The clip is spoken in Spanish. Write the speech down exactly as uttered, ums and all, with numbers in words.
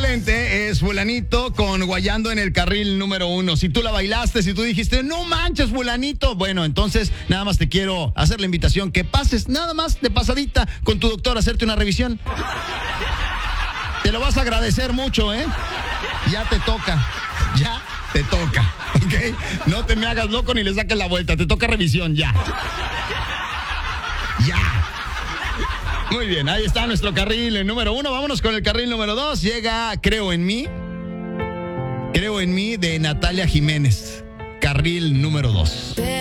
excelente es fulanito con Guayando en el carril número uno. Si tú la bailaste, si tú dijiste, no manches, fulanito, bueno, entonces nada más te quiero hacer la invitación que pases nada más de pasadita con tu doctor a hacerte una revisión. Te lo vas a agradecer mucho, ¿eh? Ya te toca, ya te toca, ¿ok? No te me hagas loco ni le saques la vuelta, te toca revisión, ya. Ya. Muy bien, ahí está nuestro carril número uno. Vámonos con el carril número dos. Llega Creo en mí. Creo en mí de Natalia Jiménez. Carril número dos.